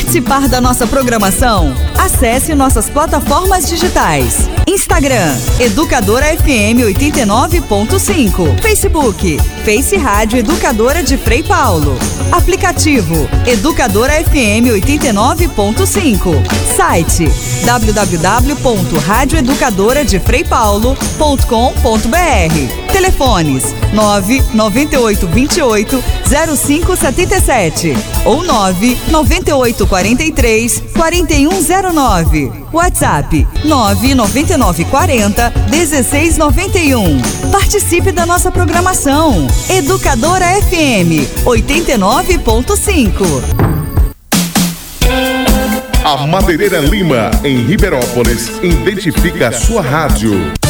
participar da nossa programação? Acesse nossas plataformas digitais. Instagram, Educadora FM 89.5. Facebook, Face Rádio Educadora de Frei Paulo. Aplicativo, Educadora FM 89.5. Site, www.radioeducadoradefreipaulo.com.br. Telefones 998 28 0577 ou 998 43 4109. WhatsApp 999 40 1691. Participe da nossa programação. Educadora FM 89.5. A Madeireira Lima, em Ribeirópolis, identifica a sua rádio.